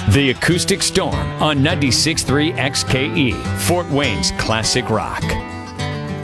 The Acoustic Storm on 96.3 XKE, Fort Wayne's classic rock.